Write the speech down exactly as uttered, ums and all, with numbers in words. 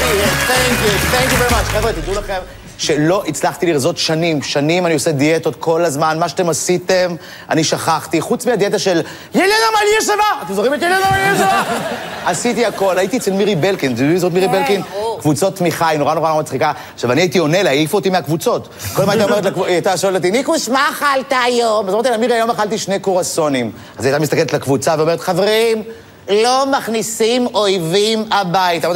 thank you, thank you very much. חבר'ה, תדעו לכם שלא הצלחתי לרזות שנים, שנים אני עושה דיאטות כל הזמן, מה שאתם עשיתם, אני שכחתי, חוץ מהדיאטה של ילנה מליה שווה, אתם זוכרים את ילנה מליה שווה? עשיתי הכל, הייתי אצל מירי בלקין, אתם יודעים זאת מירי בלקין? קבוצות תמיכה, היא נורא נורא נורא מצחיקה. עכשיו, אני הייתי עונה לה, העיפו אותי מהקבוצות. כל מה הייתה אומרת, היא הייתה שואלת אותי, ניקוש, מה אכלת היום? אז אמרתי לה, מירי, היום אכלתי שני קורסונים. אז היא הייתה מסתכלת לקבוצה ואומרת, חברים, לא מכניסים אויבים הביתה.